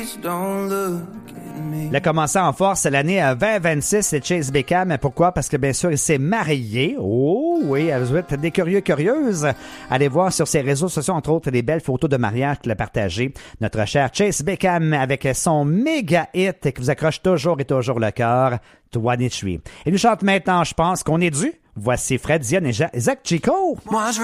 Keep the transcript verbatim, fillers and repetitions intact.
Don't look at me. Il a commencé en force l'année vingt vingt-six, c'est Chase Beckham. Pourquoi? Parce que bien sûr, il s'est marié. Oh oui, vous êtes des curieux curieuses. Allez voir sur ses réseaux sociaux, entre autres, des belles photos de mariage qu'il a partagées. Notre cher Chase Beckham avec son méga hit qui vous accroche toujours et toujours le cœur, vingt-trois. Il nous chante maintenant, je pense qu'on est dû. Voici Fred Dion et Zach Chico. Moi, je